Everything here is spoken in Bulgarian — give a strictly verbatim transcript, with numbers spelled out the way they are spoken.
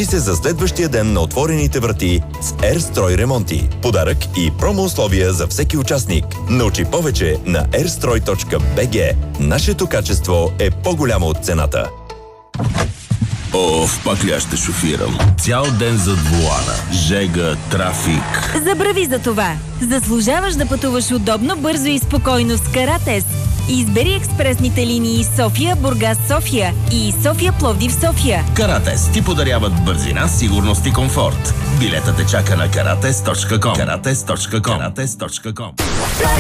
Запиши се за следващия ден на отворените врати с Ерстрой ремонти. Подарък и промо условия за всеки участник. Научи повече на ерстрой точка би джи. Нашето качество е по-голямо от цената. Оф, пак ли аз ще шофирам? Цял ден зад волана. Жега, трафик. Забрави за това. Заслужаваш да пътуваш удобно, бързо и спокойно с Каратез. Избери експресните линии София, Бургас, София и София, Пловдив, София. Каратез ти подаряват бързина, сигурност и комфорт. Билетът те чака на каратез точка ком. каратез точка ком. каратез точка ком.